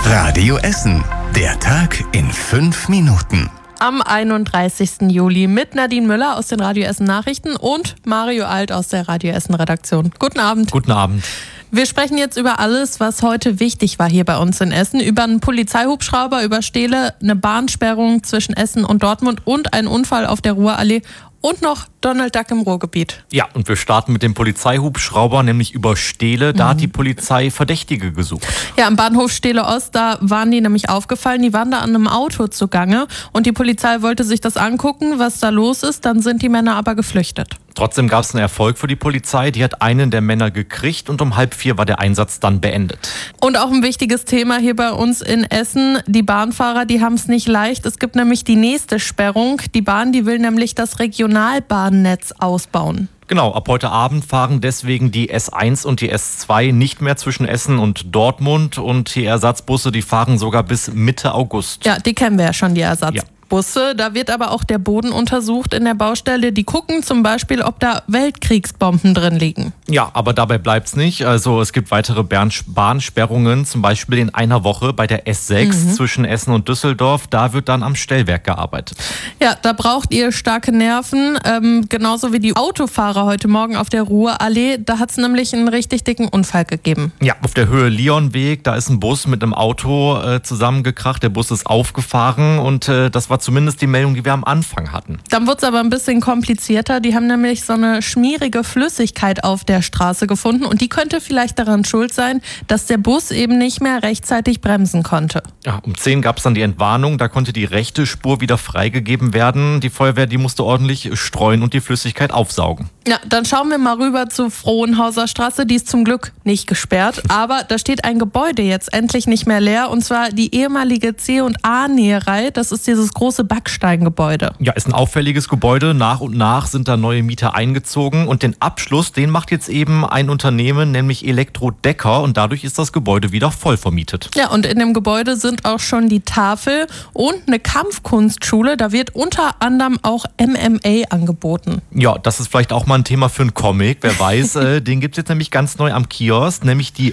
Radio Essen. Der Tag in 5 Minuten. Am 31. Juli mit Nadine Müller aus den Radio Essen Nachrichten und Mario Alt aus der Radio Essen Redaktion. Guten Abend. Guten Abend. Wir sprechen jetzt über alles, was heute wichtig war hier bei uns in Essen. Über einen Polizeihubschrauber, über Stele, eine Bahnsperrung zwischen Essen und Dortmund und einen Unfall auf der Ruhrallee und noch Donald Duck im Ruhrgebiet. Ja, und wir starten mit dem Polizeihubschrauber, nämlich über Stele. Da hat die Polizei Verdächtige gesucht. Ja, am Bahnhof Stele Ost, da waren die nämlich aufgefallen. Die waren da an einem Auto zugange und die Polizei wollte sich das angucken, was da los ist. Dann sind die Männer aber geflüchtet. Trotzdem gab es einen Erfolg für die Polizei. Die hat einen der Männer gekriegt und um 3:30 war der Einsatz dann beendet. Und auch ein wichtiges Thema hier bei uns in Essen. Die Bahnfahrer, die haben es nicht leicht. Es gibt nämlich die nächste Sperrung. Die Bahn, die will nämlich das Regionalbahnnetz ausbauen. Genau, ab heute Abend fahren deswegen die S1 und die S2 nicht mehr zwischen Essen und Dortmund. Und die Ersatzbusse, die fahren sogar bis Mitte August. Ja, die kennen wir ja schon, die Ersatzbusse. Da wird aber auch der Boden untersucht in der Baustelle. Die gucken zum Beispiel, ob da Weltkriegsbomben drin liegen. Ja, aber dabei bleibt's nicht. Also es gibt weitere Bahnsperrungen, zum Beispiel in einer Woche bei der S6 zwischen Essen und Düsseldorf. Da wird dann am Stellwerk gearbeitet. Ja, da braucht ihr starke Nerven, genauso wie die Autofahrer heute Morgen auf der Ruhrallee. Da hat's nämlich einen richtig dicken Unfall gegeben. Ja, auf der Höhe Leonweg, da ist ein Bus mit einem Auto zusammengekracht. Der Bus ist aufgefahren und das war zumindest die Meldung, die wir am Anfang hatten. Dann wurde es aber ein bisschen komplizierter. Die haben nämlich so eine schmierige Flüssigkeit auf der Straße gefunden und die könnte vielleicht daran schuld sein, dass der Bus eben nicht mehr rechtzeitig bremsen konnte. Ja, um 10 gab es dann die Entwarnung, da konnte die rechte Spur wieder freigegeben werden. Die Feuerwehr, die musste ordentlich streuen und die Flüssigkeit aufsaugen. Ja, dann schauen wir mal rüber zur Frohnhauser Straße. Die ist zum Glück nicht gesperrt, aber da steht ein Gebäude jetzt endlich nicht mehr leer und zwar die ehemalige C&A-Näherei. Das ist dieses große Backsteingebäude. Ja, ist ein auffälliges Gebäude. Nach und nach sind da neue Mieter eingezogen und den Abschluss, den macht jetzt eben ein Unternehmen, nämlich Elektrodecker und dadurch ist das Gebäude wieder voll vermietet. Ja, und in dem Gebäude sind auch schon die Tafel und eine Kampfkunstschule. Da wird unter anderem auch MMA angeboten. Ja, das ist vielleicht auch mal ein Thema für einen Comic, wer weiß. Den gibt es jetzt nämlich ganz neu am Kiosk, nämlich die